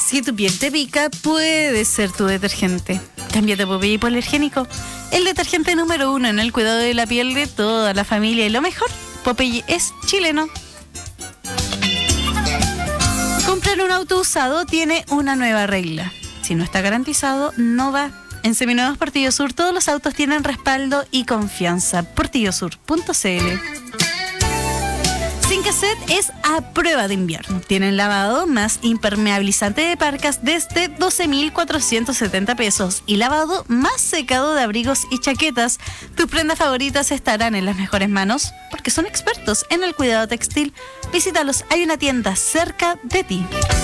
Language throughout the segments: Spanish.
Si tu piel te pica, puede ser tu detergente. Cámbiate a Popeye Hipoalergénico, el detergente número 1 en el cuidado de la piel de toda la familia. Y lo mejor, Popeye es chileno. Comprar un auto usado tiene una nueva regla. Si no está garantizado, no va. En Seminuevos Portillo Sur todos los autos tienen respaldo y confianza. portillosur.cl. Sincaset es a prueba de invierno. Tienen lavado más impermeabilizante de parcas desde 12.470 pesos y lavado más secado de abrigos y chaquetas. Tus prendas favoritas estarán en las mejores manos porque son expertos en el cuidado textil. Visítalos, hay una tienda cerca de ti.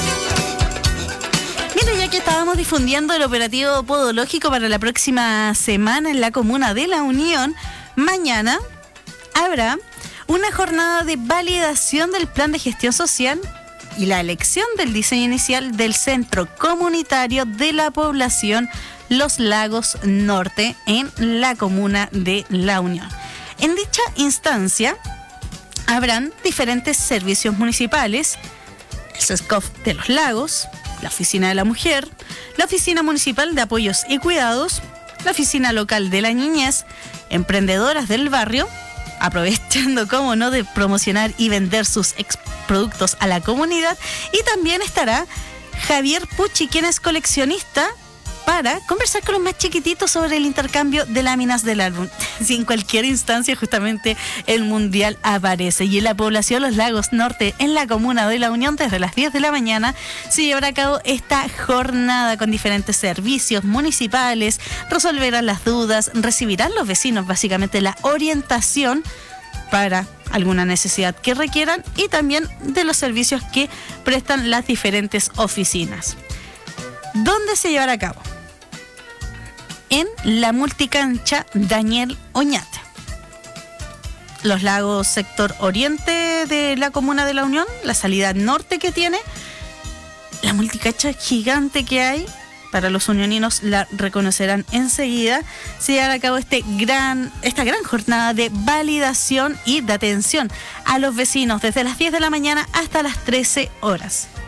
Mira, ya que estábamos difundiendo el operativo podológico para la próxima semana en la comuna de La Unión, mañana habrá una jornada de validación del plan de gestión social y la elección del diseño inicial del Centro Comunitario de la Población Los Lagos Norte en la comuna de La Unión. En dicha instancia habrán diferentes servicios municipales: el SESCOF de Los Lagos, la Oficina de la Mujer, la Oficina Municipal de Apoyos y Cuidados, la Oficina Local de la Niñez, emprendedoras del barrio, aprovechando, como no, de promocionar y vender sus productos a la comunidad. Y también estará Javier Pucci, quien es coleccionista, para conversar con los más chiquititos sobre el intercambio de láminas del álbum. Si en cualquier instancia justamente el mundial aparece. Y en la población Los Lagos Norte, en la comuna de La Unión, desde las 10 de la mañana se llevará a cabo esta jornada con diferentes servicios municipales. Resolverán las dudas, recibirán los vecinos básicamente la orientación para alguna necesidad que requieran y también de los servicios que prestan las diferentes oficinas. ¿Dónde se llevará a cabo? En la multicancha Daniel Oñate. Los Lagos, sector oriente de la comuna de La Unión, la salida norte que tiene, la multicancha gigante que hay, para los unioninos la reconocerán enseguida. Se llevará a cabo esta gran jornada de validación y de atención a los vecinos desde las 10 de la mañana hasta las 13 horas.